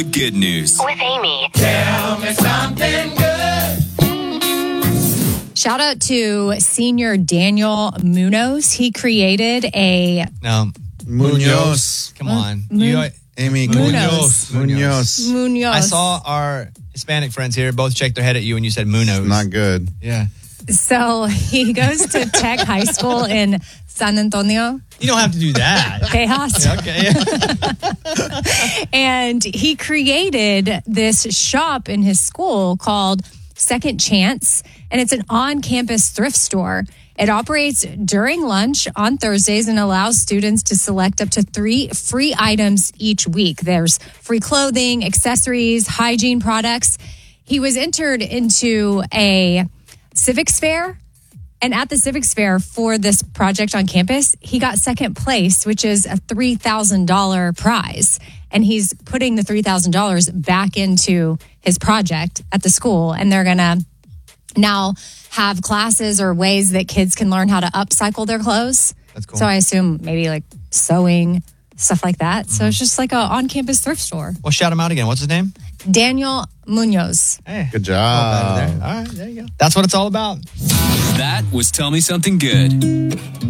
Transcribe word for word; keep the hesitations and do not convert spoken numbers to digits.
Good news with Amy. Tell me something good. Shout out to senior Daniel Munoz. He created a... No. Munoz. Come on. Mun- You, Amy Munoz. Munoz. Munoz. I saw our Hispanic friends here both shake their head at you when you said Munoz. Not good. Yeah. So he goes to Tech High School in San Antonio. You don't have to do that. Tejas. Okay. And he created this shop in his school called Second Chance, and it's an on-campus thrift store. It operates during lunch on Thursdays and allows students to select up to three free items each week. There's free clothing, accessories, hygiene products. He was entered into a civics fair, and at the civics fair for this project on campus, he got second place, which is a three thousand dollars prize. And he's putting the three thousand dollars back into his project at the school, and they're going to now have classes or ways that kids can learn how to upcycle their clothes. That's cool. So I assume maybe like sewing, stuff like that. So it's just like a on-campus thrift store. Well, shout him out again. What's his name? Daniel Munoz. Hey. Good job. All right, there you go. That's what it's all about. That was Tell Me Something Good.